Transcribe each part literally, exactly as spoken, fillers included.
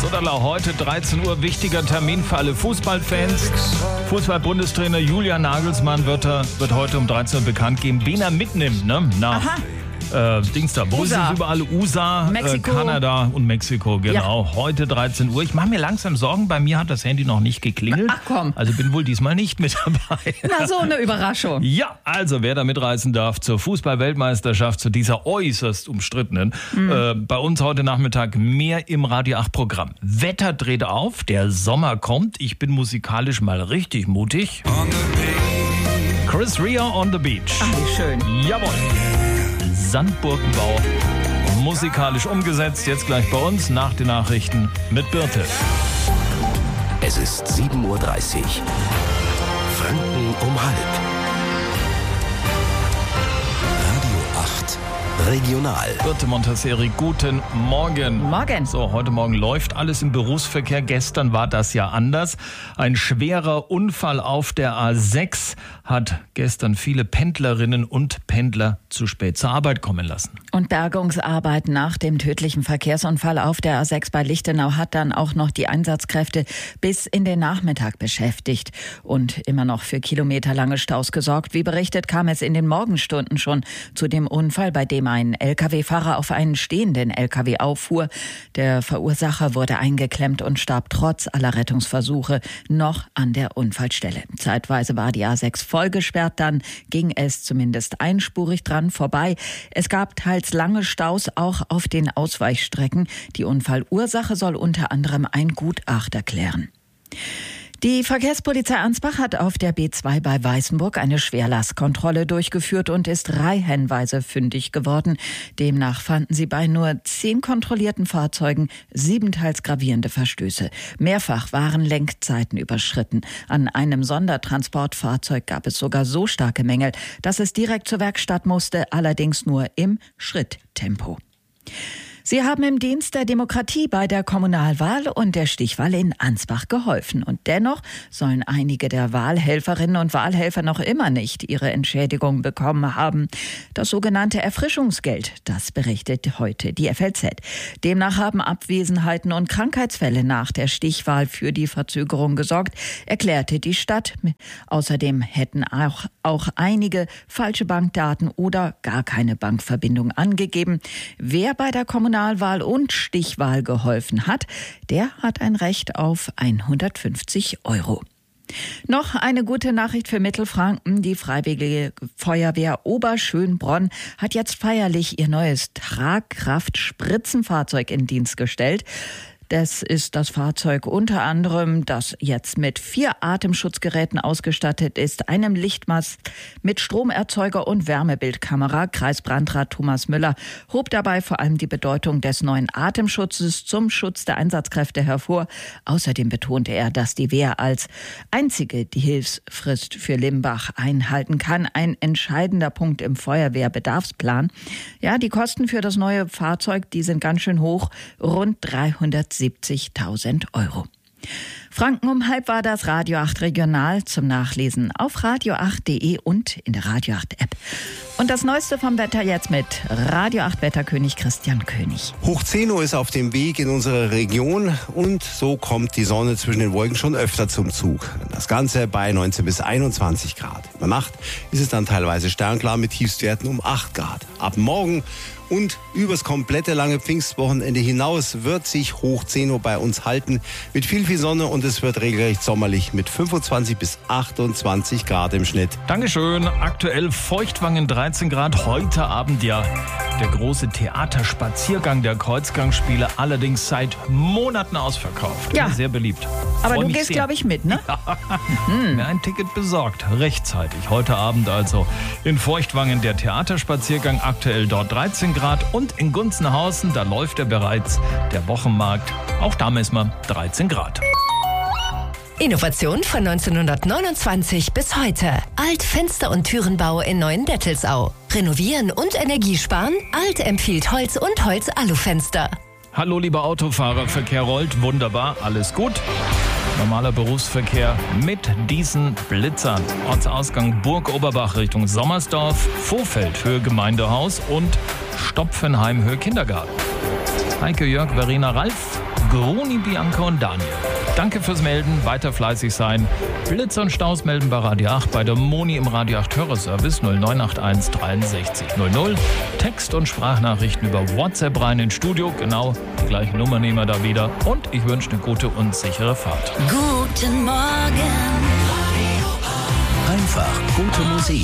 Todala, heute dreizehn Uhr, wichtiger Termin für alle Fußballfans. Fußball-Bundestrainer Julian Nagelsmann wird, er, wird heute um dreizehn Uhr bekannt geben, wen er mitnimmt, ne? Nach Aha. Äh, Dings da, wo ist es überall? U S A, äh, Kanada und Mexiko, genau. Ja. Heute dreizehn Uhr. Ich mache mir langsam Sorgen, bei mir hat das Handy noch nicht geklingelt. Ach komm. Also bin wohl diesmal nicht mit dabei. Na, so eine Überraschung. Ja, also wer da mitreisen darf zur Fußball-Weltmeisterschaft, zu dieser äußerst umstrittenen. Mhm. Äh, bei uns heute Nachmittag mehr im Radio acht Programm. Wetter dreht auf, der Sommer kommt. Ich bin musikalisch mal richtig mutig. Chris Rea on the Beach. Ach, wie schön. Jawohl. Sandburgenbau, musikalisch umgesetzt, jetzt gleich bei uns nach den Nachrichten mit Birte. Es ist sieben Uhr dreißig. Franken um halb. Radio acht Regional. Birte Montasseri, guten Morgen. Morgen. So, heute Morgen läuft alles im Berufsverkehr. Gestern war das ja anders. Ein schwerer Unfall auf der A sechs hat gestern viele Pendlerinnen und Pendler zu spät zur Arbeit kommen lassen. Und Bergungsarbeit nach dem tödlichen Verkehrsunfall auf der A sechs bei Lichtenau hat dann auch noch die Einsatzkräfte bis in den Nachmittag beschäftigt und immer noch für kilometerlange Staus gesorgt. Wie berichtet, kam es in den Morgenstunden schon zu dem Unfall, bei dem ein L K W-Fahrer auf einen stehenden L K W auffuhr. Der Verursacher wurde eingeklemmt und starb trotz aller Rettungsversuche noch an der Unfallstelle. Zeitweise war die A sechs vollgesperrt, dann ging es zumindest einspurig dran vorbei. Es gab teils lange Staus auch auf den Ausweichstrecken. Die Unfallursache soll unter anderem ein Gutachter klären. Die Verkehrspolizei Ansbach hat auf der B zwei bei Weißenburg eine Schwerlastkontrolle durchgeführt und ist reihenweise fündig geworden. Demnach fanden sie bei nur zehn kontrollierten Fahrzeugen sieben teils gravierende Verstöße. Mehrfach waren Lenkzeiten überschritten. An einem Sondertransportfahrzeug gab es sogar so starke Mängel, dass es direkt zur Werkstatt musste, allerdings nur im Schritttempo. Sie haben im Dienst der Demokratie bei der Kommunalwahl und der Stichwahl in Ansbach geholfen. Und dennoch sollen einige der Wahlhelferinnen und Wahlhelfer noch immer nicht ihre Entschädigung bekommen haben. Das sogenannte Erfrischungsgeld, das berichtet heute die F L Z. Demnach haben Abwesenheiten und Krankheitsfälle nach der Stichwahl für die Verzögerung gesorgt, erklärte die Stadt. Außerdem hätten auch, auch einige falsche Bankdaten oder gar keine Bankverbindung angegeben. Wer bei der Kommunalwahl Kommunalwahl und Stichwahl geholfen hat, der hat ein Recht auf hundertfünfzig Euro. Noch eine gute Nachricht für Mittelfranken. Die Freiwillige Feuerwehr Oberschönbronn hat jetzt feierlich ihr neues Tragkraft-Spritzenfahrzeug in Dienst gestellt. Das ist das Fahrzeug unter anderem, das jetzt mit vier Atemschutzgeräten ausgestattet ist, einem Lichtmast mit Stromerzeuger und Wärmebildkamera. Kreisbrandrat Thomas Müller hob dabei vor allem die Bedeutung des neuen Atemschutzes zum Schutz der Einsatzkräfte hervor. Außerdem betonte er, dass die Wehr als einzige die Hilfsfrist für Limbach einhalten kann. Ein entscheidender Punkt im Feuerwehrbedarfsplan. Ja, die Kosten für das neue Fahrzeug, die sind ganz schön hoch, rund dreihundertsiebzigtausend Euro. Franken um halb war das Radio acht Regional zum Nachlesen auf radio acht punkt de und in der Radio acht App. Und das Neueste vom Wetter jetzt mit Radio acht Wetterkönig Christian König. Hoch zehn Uhr ist auf dem Weg in unsere Region und so kommt die Sonne zwischen den Wolken schon öfter zum Zug. Das Ganze bei neunzehn bis einundzwanzig Grad. In der Nacht ist es dann teilweise sternklar mit Tiefstwerten um acht Grad. Ab morgen und übers komplette lange Pfingstwochenende hinaus wird sich Hoch zehn Uhr bei uns halten mit viel, viel Sonne und es wird regelrecht sommerlich mit fünfundzwanzig bis achtundzwanzig Grad im Schnitt. Dankeschön. Aktuell Feuchtwangen dreizehn Grad. Heute Abend ja der große Theaterspaziergang der Kreuzgangspiele, allerdings seit Monaten ausverkauft. Ja. Sehr beliebt. Aber Freu du mich gehst, sehr. glaube ich, mit, ne? Ja. Hm. Mir ein Ticket besorgt. Rechtzeitig. Heute Abend also in Feuchtwangen der Theaterspaziergang. Aktuell dort dreizehn Grad. Und in Gunzenhausen, da läuft er bereits, der Wochenmarkt. Auch da messen wir dreizehn Grad. Innovation von neunzehnhundertneunundzwanzig bis heute. Alt Fenster- und Türenbau in Neuendettelsau. Renovieren und Energiesparen? Alt empfiehlt Holz und Holz-Alufenster. Hallo, lieber Autofahrer, Verkehr rollt. Wunderbar, alles gut. Normaler Berufsverkehr mit diesen Blitzern. Ortsausgang Burg Oberbach Richtung Sommersdorf, Vohfeld Höhe Gemeindehaus und Stopfenheim Höhe Kindergarten. Heike, Jörg, Verena, Ralf, Gruni, Bianca und Daniel. Danke fürs Melden, weiter fleißig sein. Blitz und Staus melden bei Radio acht, bei der Moni im Radio acht Hörerservice null neun acht eins dreiundsechzig null null. Text- und Sprachnachrichten über WhatsApp rein ins Studio. Genau, die gleichen Nummer nehmen wir da wieder. Und ich wünsche eine gute und sichere Fahrt. Guten Morgen. Einfach gute Musik.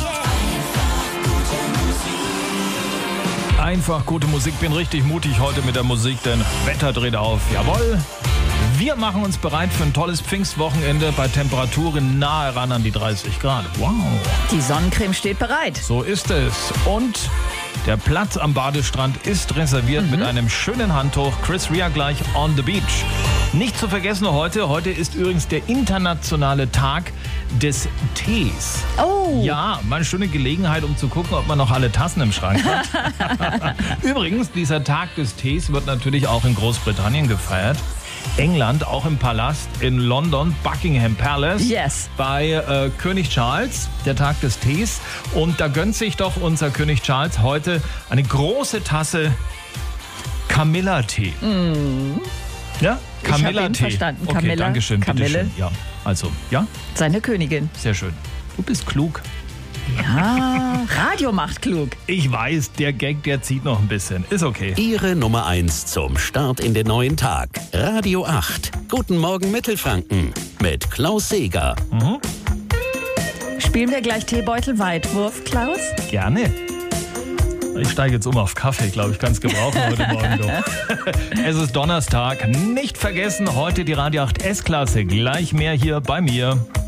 Einfach gute Musik. Bin richtig mutig heute mit der Musik, denn Wetter dreht auf. Jawohl. Wir machen uns bereit für ein tolles Pfingstwochenende bei Temperaturen nahe ran an die dreißig Grad. Wow. Die Sonnencreme steht bereit. So ist es. Und der Platz am Badestrand ist reserviert mhm. mit einem schönen Handtuch. Chris Rea gleich on the beach. Nicht zu vergessen heute, heute ist übrigens der internationale Tag des Tees. Oh. Ja, mal eine schöne Gelegenheit, um zu gucken, ob man noch alle Tassen im Schrank hat. Übrigens, dieser Tag des Tees wird natürlich auch in Großbritannien gefeiert. England, auch im Palast in London, Buckingham Palace, yes. bei äh, König Charles, der Tag des Tees. Und da gönnt sich doch unser König Charles heute eine große Tasse Camilla-Tee. Mm. Ja, Camilla-Tee. Ich habe ihn verstanden. Okay, Camilla, danke schön. Camille. Ja, also, ja? Seine Königin. Sehr schön. Du bist klug. Ja, Radio macht klug. Ich weiß, der Gag, der zieht noch ein bisschen. Ist okay. Ihre Nummer eins zum Start in den neuen Tag. Radio acht. Guten Morgen Mittelfranken. Mit Klaus Seeger. Mhm. Spielen wir gleich Teebeutel Weitwurf, Klaus? Gerne. Ich steige jetzt um auf Kaffee, glaube ich, kann es gebrauchen heute Morgen. Doch. Es ist Donnerstag. Nicht vergessen, heute die Radio acht S-Klasse. Gleich mehr hier bei mir.